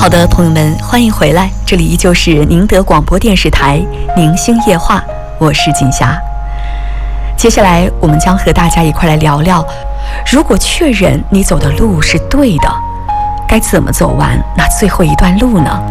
好的，朋友们，欢迎回来，这里依旧是宁德广播电视台宁星夜话，我是锦霞。接下来我们将和大家一块来聊聊，如果确认你走的路是对的，该怎么走完那最后一段路呢？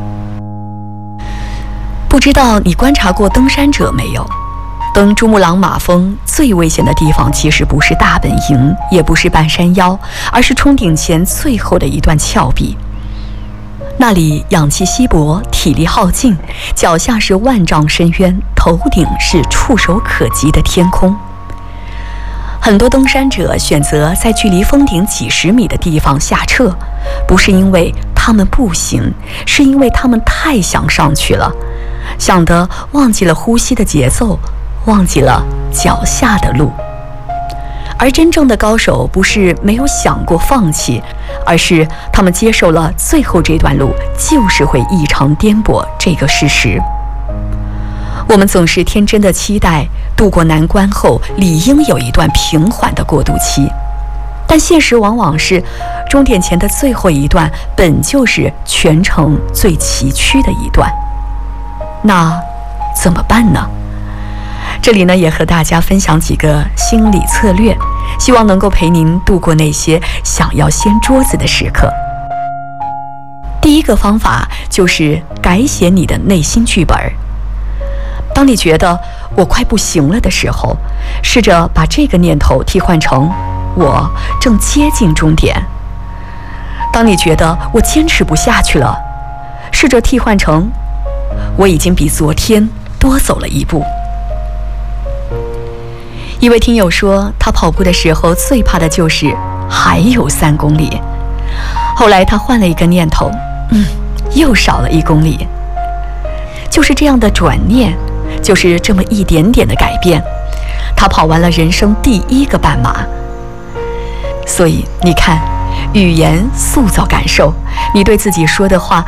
不知道你观察过登山者没有？登珠穆朗玛峰最危险的地方其实不是大本营，也不是半山腰，而是冲顶前最后的一段峭壁。那里氧气稀薄，体力耗尽，脚下是万丈深渊，头顶是触手可及的天空。很多登山者选择在距离峰顶几十米的地方下撤，不是因为他们不行，是因为他们太想上去了，想得忘记了呼吸的节奏，忘记了脚下的路。而真正的高手不是没有想过放弃，而是他们接受了最后这段路就是会异常颠簸这个事实。我们总是天真的期待渡过难关后理应有一段平缓的过渡期，但现实往往是终点前的最后一段本就是全程最崎岖的一段。那怎么办呢？这里呢，也和大家分享几个心理策略，希望能够陪您度过那些想要掀桌子的时刻。第一个方法就是改写你的内心剧本。当你觉得我快不行了的时候，试着把这个念头替换成我正接近终点。当你觉得我坚持不下去了，试着替换成我已经比昨天多走了一步。一位听友说，他跑步的时候最怕的就是还有3公里。后来他换了一个念头，又少了1公里。就是这样的转念，就是这么一点点的改变，他跑完了人生第1个半马。所以你看，语言塑造感受，你对自己说的话